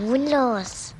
tun los?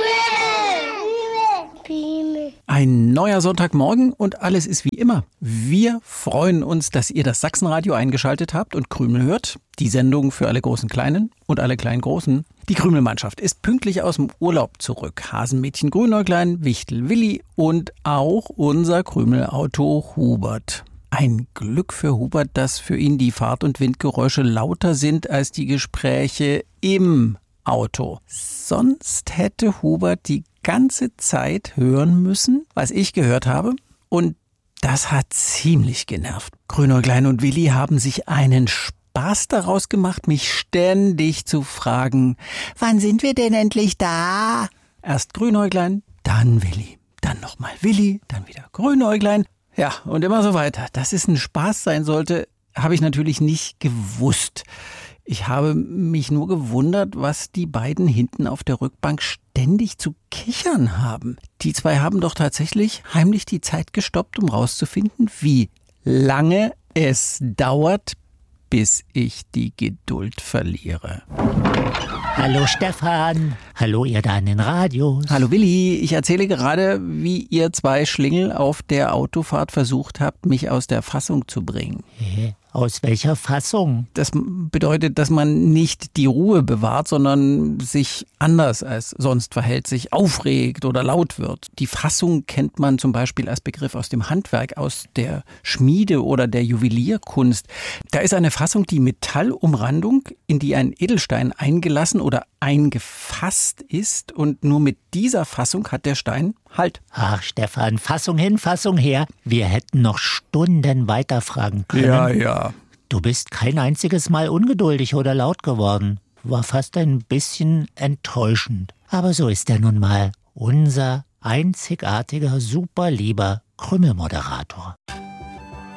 Krümel. Ein neuer Sonntagmorgen und alles ist wie immer. Wir freuen uns, dass ihr das Sachsenradio eingeschaltet habt und Krümel hört. Die Sendung für alle großen Kleinen und alle kleinen Großen. Die Krümelmannschaft ist pünktlich aus dem Urlaub zurück. Hasenmädchen Grünäuglein, Wichtel Willi und auch unser Krümelauto Hubert. Ein Glück für Hubert, dass für ihn die Fahrt- und Windgeräusche lauter sind als die Gespräche im Auto. Sonst hätte Hubert die ganze Zeit hören müssen, was ich gehört habe. Und das hat ziemlich genervt. Grünäuglein und Willi haben sich einen Spaß daraus gemacht, mich ständig zu fragen, wann sind wir denn endlich da? Erst Grünäuglein, dann Willi, dann nochmal Willi, dann wieder Grünäuglein. Ja, und immer so weiter. Dass es ein Spaß sein sollte, habe ich natürlich nicht gewusst. Ich habe mich nur gewundert, was die beiden hinten auf der Rückbank ständig zu kichern haben. Die zwei haben doch tatsächlich heimlich die Zeit gestoppt, um rauszufinden, wie lange es dauert, bis ich die Geduld verliere. Hallo Stefan, hallo ihr da an den Radios. Hallo Willi, ich erzähle gerade, wie ihr zwei Schlingel auf der Autofahrt versucht habt, mich aus der Fassung zu bringen. Aus welcher Fassung? Das bedeutet, dass man nicht die Ruhe bewahrt, sondern sich anders als sonst verhält, sich aufregt oder laut wird. Die Fassung kennt man zum Beispiel als Begriff aus dem Handwerk, aus der Schmiede oder der Juwelierkunst. Da ist eine Fassung die Metallumrandung, in die ein Edelstein eingelassen oder eingefasst ist, und nur mit dieser Fassung hat der Stein Halt. Ach Stefan, Fassung hin, Fassung her. Wir hätten noch Stunden weiterfragen können. Ja. Du bist kein einziges Mal ungeduldig oder laut geworden. War fast ein bisschen enttäuschend. Aber so ist er nun mal. Unser einzigartiger, super lieber Krümelmoderator.